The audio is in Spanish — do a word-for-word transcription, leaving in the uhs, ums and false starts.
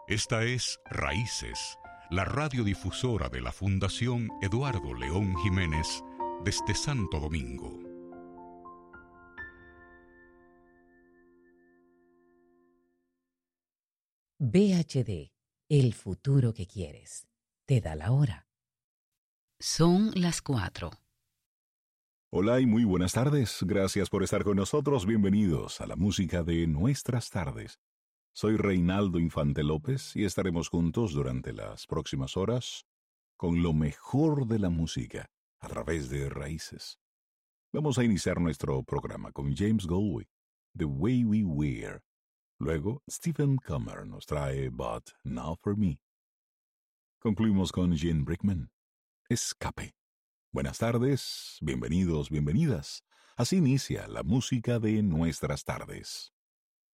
Esta es Raíces, la radiodifusora de la Fundación Eduardo León Jiménez desde Santo Domingo. V H D, el futuro que quieres. Te da la hora. Son las cuatro. Hola y muy buenas tardes. Gracias por estar con nosotros. Bienvenidos a la música de nuestras tardes. Soy Reinaldo Infante López y estaremos juntos durante las próximas horas con lo mejor de la música a través de Raíces. Vamos a iniciar nuestro programa con James Galway, The Way We Were. Luego, Stephen Comer nos trae But Not For Me. Concluimos con Gene Brickman, Escape. Buenas tardes, bienvenidos, bienvenidas. Así inicia la música de nuestras tardes.